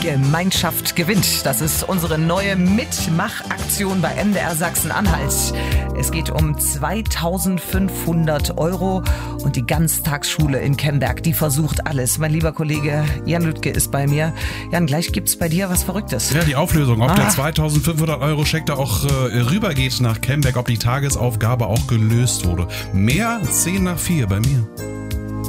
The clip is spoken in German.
Gemeinschaft gewinnt. Das ist unsere neue Mitmachaktion bei MDR Sachsen-Anhalt. Es geht um 2.500 € und die Ganztagsschule in Kemberg, die versucht alles. Mein lieber Kollege Jan Lüttke ist bei mir. Jan, gleich gibt's bei dir was Verrücktes. Ja, die Auflösung, ob der 2.500 € Scheck da auch rübergeht nach Kemberg, ob die Tagesaufgabe auch gelöst wurde. Mehr 10 nach 4 bei mir.